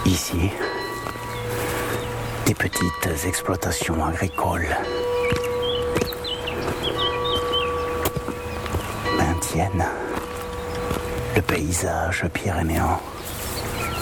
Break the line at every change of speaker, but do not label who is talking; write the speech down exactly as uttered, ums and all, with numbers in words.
Ici, des petites exploitations agricoles maintiennent le paysage pyrénéen.